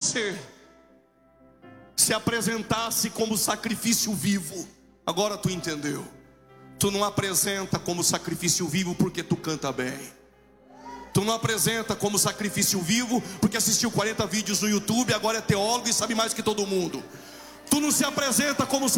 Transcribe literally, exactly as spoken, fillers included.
você se apresentasse como sacrifício vivo, agora tu entendeu. Tu não apresenta como sacrifício vivo porque tu canta bem. Tu não apresenta como sacrifício vivo porque assistiu quarenta vídeos no YouTube, agora é teólogo e sabe mais que todo mundo. Tu não se apresenta como sacrifício